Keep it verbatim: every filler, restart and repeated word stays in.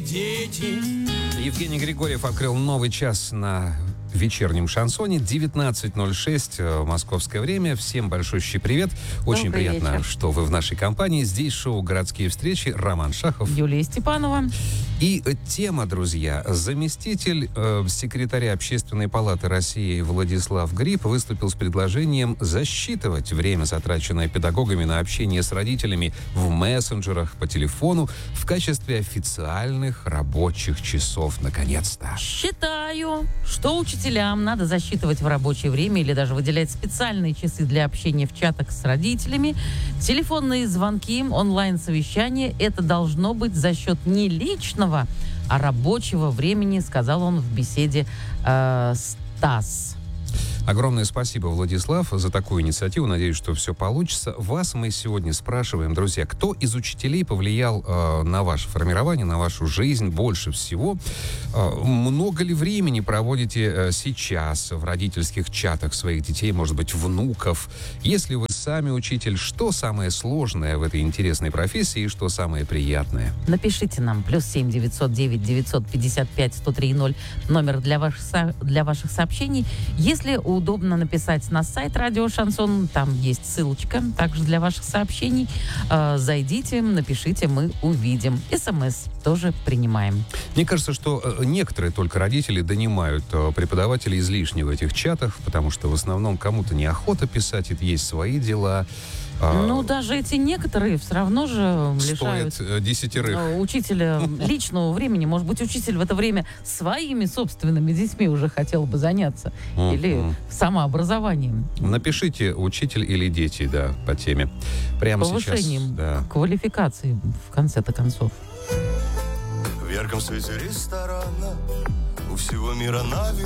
дети. Евгений Григорьев открыл новый час на вечернем шансоне. девятнадцать ноль шесть московское время. Всем большущий привет. Очень Добрый приятно, вечер. что вы в нашей компании. Здесь шоу «Городские встречи». Роман Шахов. Юлия Степанова. И тема, друзья. Заместитель э, секретаря Общественной палаты России Владислав Гриб выступил с предложением засчитывать время, затраченное педагогами на общение с родителями в мессенджерах, по телефону, в качестве официальных рабочих часов. Наконец-то. Считаю, что учителям надо засчитывать в рабочее время или даже выделять специальные часы для общения в чатах с родителями. Телефонные звонки, онлайн-совещания – это должно быть за счет не личного, а рабочего времени, сказал он в беседе э, с ТАСС. Огромное спасибо, Владислав, за такую инициативу. Надеюсь, что все получится. Вас мы сегодня спрашиваем, друзья, кто из учителей повлиял э, на ваше формирование, на вашу жизнь больше всего? Э, много ли времени проводите э, сейчас в родительских чатах своих детей, может быть, внуков? Если вы сами учитель, что самое сложное в этой интересной профессии и что самое приятное? Напишите нам. Плюс семь девятьсот девять девятьсот пятьдесят пять сто три ноль. Номер для ваших, со- для ваших сообщений. Если удобно написать на сайт Радио Шансон, там есть ссылочка также для ваших сообщений. Э, зайдите, напишите, мы увидим. СМС тоже принимаем. Мне кажется, что э, некоторые только родители донимают э, преподавателей излишне в этих чатах, потому что в основном кому-то неохота писать, это есть свои дела. А, Ну, даже эти некоторые все равно же лишают стоит э, десятерых. э, учителя личного времени. Может быть, учитель в это время своими собственными детьми уже хотел бы заняться. Мгм. Или самообразованием. Напишите «учитель или дети», да, по теме. Прямо Повышением сейчас. Да. квалификации в конце-то концов. В ярком свете ресторана у всего мира на виду.